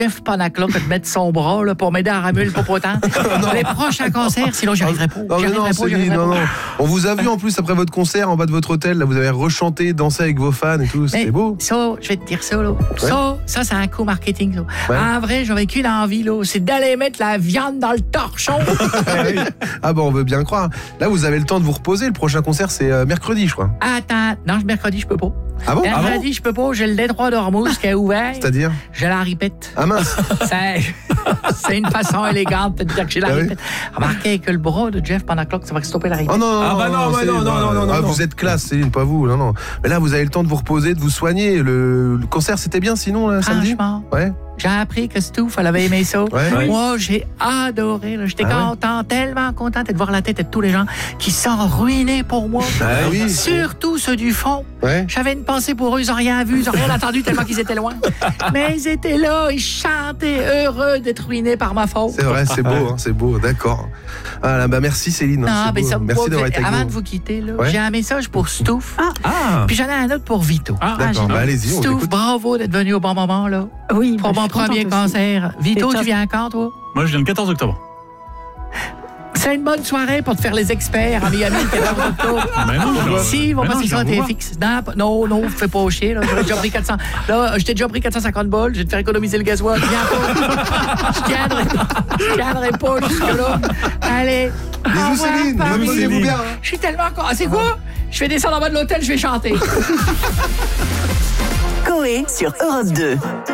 Jeff Panacloc de mettre son bras là, pour m'aider à ramuer le popotin. Les prochains concerts, sinon j'y arriverai pas. Non. On vous a vu en plus après votre concert en bas de votre hôtel, là, vous avez rechanté, dansé avec vos fans et tout, c'était beau. Ça, je vais te dire ça, là. Ouais. Ça, c'est un coup marketing, ça. Ouais. En vrai, j'avais qu'une envie, là, c'est d'aller mettre la viande dans le torchon. Ah bon, on veut bien croire. Là, vous avez le temps de vous reposer. Le prochain concert, c'est mercredi, je crois. Attends, non, mercredi, je peux pas. Ah bon? Mercredi, je peux pas. J'ai le détroit d'Ormuz qui est ouvert. C'est-à-dire? Je la répète. Ah mince! C'est une façon élégante de dire que j'ai la répète. Remarquez que le bras de Jeff Panacloc, ça va stopper la répète. Oh non. Vous êtes classe, Céline, pas vous. Non. Mais là, vous avez le temps de vous reposer, de vous soigner. Le concert, c'était bien sinon, là, samedi? Franchement. Ouais. J'ai appris que Stouff, elle avait aimé ça. Ouais. Moi, j'ai adoré. Là. J'étais tellement contente de voir la tête de tous les gens qui sont ruinés pour moi. Oui. Surtout ceux du fond. Ouais. J'avais une pensée pour eux, ils n'ont rien vu, ils n'ont rien entendu tellement qu'ils étaient loin. Mais ils étaient là, ils chantaient heureux d'être ruinés par ma faute. C'est vrai, c'est beau, c'est beau, d'accord. Ah là, merci Céline. Ça, merci d'avoir été avec nous. Avant de vous quitter, là, j'ai un message pour Stouff. Puis j'en ai un autre pour Vito. D'accord, allez-y. Stouff, bravo d'être venu au bon moment, là. Oui, pour mon premier concert. Vito, tu viens quand, toi? Moi, je viens le 14 octobre. C'est une bonne soirée pour te faire les experts à Miami le 14 octobre. Si, ils vont passer ça à TFX. Non, fais pas chier. Là. J'aurais déjà pris 400. Là, je t'ai déjà pris 450 balles. Je vais te faire économiser le gasoil. Viens pas. Je tiendrai pas jusque-là. Allez. Bisous Céline. Reposez-vous bien. Je suis tellement... C'est quoi? Je vais descendre en bas de l'hôtel, je vais chanter. Coé sur Europe 2.